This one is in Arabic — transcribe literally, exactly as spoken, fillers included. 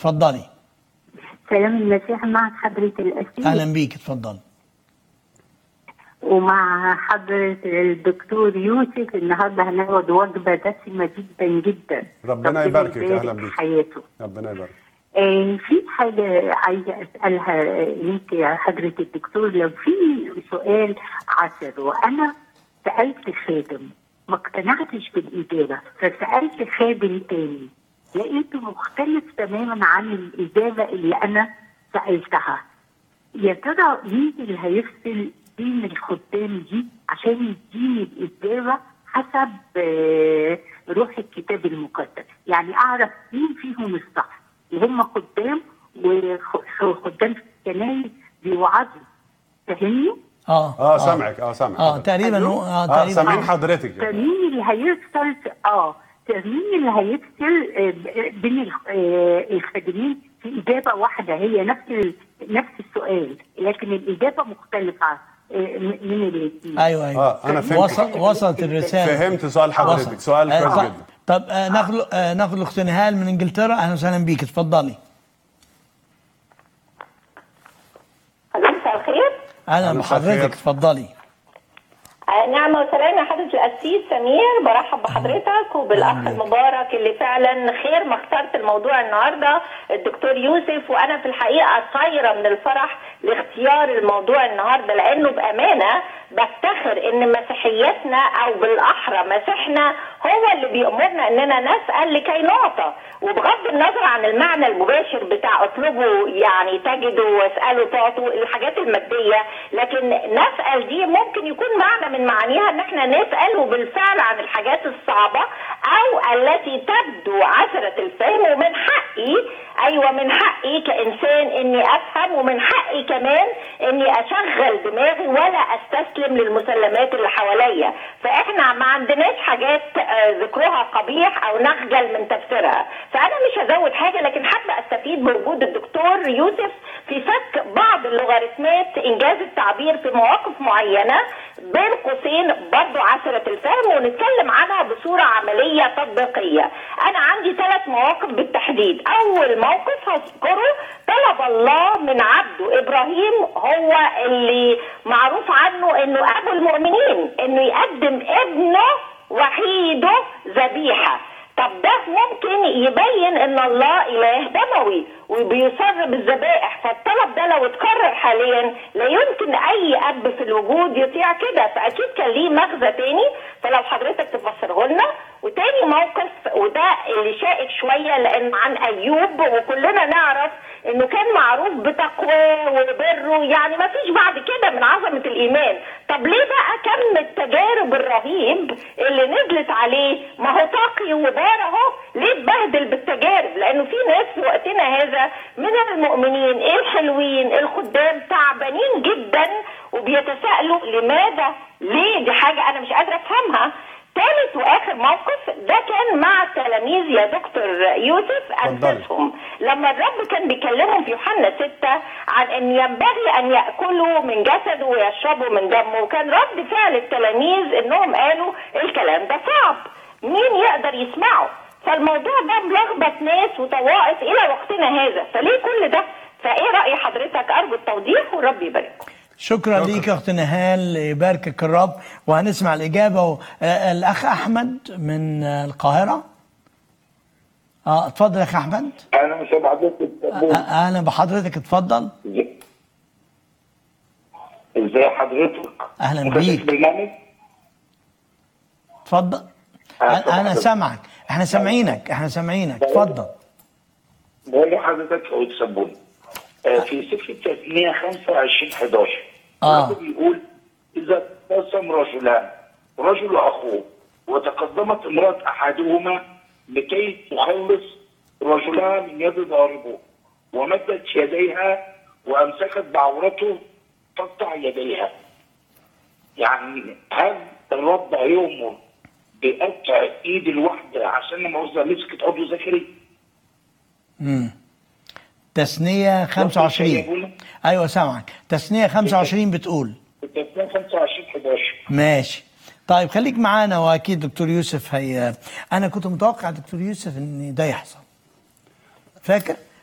اتفضلي. سلام المسيح مع حضرة الأسيس. اهلا بيك، اتفضلي. ومع حضرة الدكتور يوسف. النهارده هناخد وجبة دسمة جدا جدا. ربنا يباركك. اهلا بيك. حياته. ربنا يبارك. آه في حاجة عايزة أسألها ليك يا حضرة الدكتور. لو في سؤال عسر وأنا سألت خادم ما اقتنعتش بالإجابة، فسألت خادم تاني لقيته مختلف تماما عن الإجابة اللي أنا سألتها، يا ترى مين اللي هيفصل بين الخدام دي عشان يديني الإجابة حسب روح الكتاب المقدس؟ يعني أعرف مين فيهم الصح، اللي هم خدام وخدام في الكنايس بيوعظوا. فاهمني؟ اه اه سامعك. اه سامعك. اه تقريبا هو اه اه تقريبا سامعين حضرتك. فمين اللي هيفصل اه مين اللي هيفصل بين الخادمين في إجابة واحدة هي نفس نفس السؤال لكن الإجابة مختلفة من الاثنين؟ ايوه ايوه اه انا فهمت. وصل وصلت الرساله. فهمت سؤال حضرتك. وصل. سؤال آه كويس طب- جدا. طب آه ناخد آه ناخد الاخت نهال من انجلترا. اهلا وسهلا بيك، اتفضلي. مساء الخير. اهلا أهلا مساء الخير. بحضرتك، اتفضلي. آه، نعمة وسلام يا حضرة القسيس سمير. برحب بحضرتك وبالأخ المبارك اللي فعلا خير ما اخترت الموضوع النهاردة الدكتور يوسف، وأنا في الحقيقة طايرة من الفرح لاختيار الموضوع النهاردة، لأنه بأمانة بفتخر إن مسيحيتنا أو بالأحرى مسيحنا هو اللي بيأمرنا إننا نسأل لكي نعطى، وبغض النظر عن المعنى المباشر بتاع اطلبوا يعني تجدوا واسألوا تعطوا الحاجات المادية، لكن نسأل دي ممكن يكون معنى من معانيها ان احنا نسأل وبالفعل عن الحاجات الصعبة او التي تبدو عسرة الفهم، ومن حقي ايوه من حقي كإنسان اني افهم، ومن حقي كمان اني اشغل دماغي ولا استسلم للمسلمات اللي حواليا. فاحنا ما عندناش حاجات ذكرها قبيح او نخجل من تفسيرها، فانا مش هزود حاجة، لكن حابة استفيد بوجود الدكتور يوسف في فك بعض اللوغاريتمات انجاز التعبير في مواقف معينة بين قوسين برضو عسرة الفهم، ونتكلم عنها بصورة عملية تطبيقية. انا عندي ثلاث مواقف بالتحديد. اول موقف هذكره طلب الله من عبده ابراهيم، هو اللي معروف عنه انه ابو المؤمنين، انه يقدم ابنه وحيده ذبيحة. طب ده ممكن يبين ان الله اله دموي وبيصر بالذبائح، فالطلب ده لو اتكرر حاليا لا يمكن اي اب في الوجود يطيع كده، فاكيد كان ليه مغزى تاني، فلو حضرتك تفسره لنا. وتاني موقف وده اللي شائك شويه لان عن ايوب، وكلنا نعرف انه كان معروف بتقواه وبره، يعني ما فيش بعد كده من عظمه الايمان. طب ليه بقى كم التجارب الرهيب اللي نزلت عليه؟ ما هو تقي وبار اهو، ليه اتبهدل بالتجارب؟ لانه في ناس في وقتنا هذا من المؤمنين الحلوين الخدام تعبانين جدا وبيتساءلوا لماذا؟ ليه؟ دي حاجه انا مش قادره افهمها. ثالث واخر موقف ده كان مع التلاميذ يا دكتور يوسف انفسهم، لما الرب كان بيكلمهم في يوحنا ستة عن ان ينبغي ان ياكلوا من جسده ويشربوا من دمه، وكان رد فعل التلاميذ انهم قالوا الكلام ده صعب، مين يقدر يسمعه؟ فالموضوع ده ملخبط ناس وطوائف الى وقتنا هذا، فليه كل ده؟ فايه راي حضرتك؟ ارجو التوضيح والرب يبارككم. شكرا ليك يا اخت نهال، يباركك الرب. وهنسمع الاجابه. الاخ احمد من القاهره. اه اتفضل يا اخ احمد. اهلا وسهلا بحضرتك. اهلا بحضرتك، اتفضل. ازي حضرتك؟ اهلا بيك. برنامج اتفضل. انا سامعك، احنا سامعينك احنا سامعينك اتفضل. بقول لحضرتك سعود سبوني في سفر التثنية خمسة وعشرين حداشر اه بيقول اذا ابتسم رجلان رجل اخوه وتقدمت امراه احدهما لكي تخلص رجلها من يد ضاربه ومدت يديها وامسكت بعورته تقطع يديها. يعني هل الرب هيؤمر بقطع ايد الواحده عشان لما اوزع مسكت عضو ذكري؟ امم تثنية خمسة وعشرين. ايوه سامعك. تثنية خمسة وعشرين بتقول تثنية خمسة وعشرين حداشر. ماشي. طيب خليك معانا، واكيد دكتور يوسف هي انا كنت متوقع دكتور يوسف ان ده يحصل. فاكر